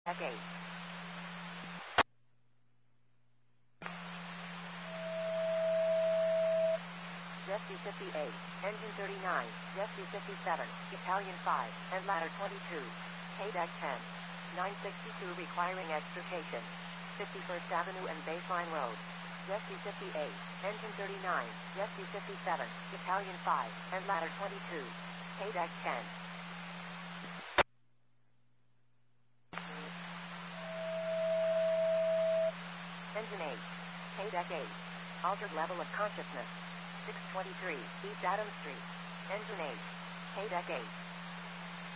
Deck 8. Jet C-58, Engine 39, Jet C-57, Italian 5, and ladder 22. K-Deck 10. 962 requiring extrication. 51st Avenue and Baseline Road. Jet C-58, Engine 39, Jet C-57, Italian 5, and ladder 22. K-Deck 10. Engine 8. K-Deck 8. Altered level of consciousness. 623 East Adams Street. Engine 8. K-Deck 8.